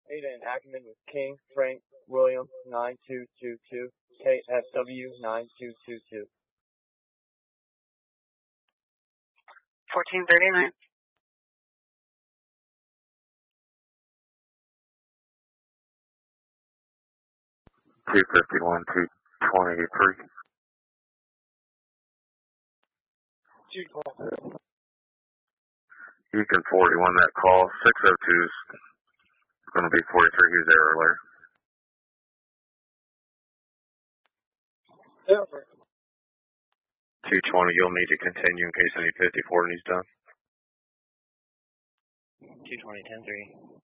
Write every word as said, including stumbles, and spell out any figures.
Aiden Ackerman with King, Frank, William, nine two two two, K F W nine two two two. fourteen thirty-nine. two fifty-one, two twenty-three. two twenty-three. You can forty-one that call. six oh two is going to be forty-three. He was there earlier. Over. two twenty, you'll need to continue in case any fifty-four needs done. two twenty, ten three.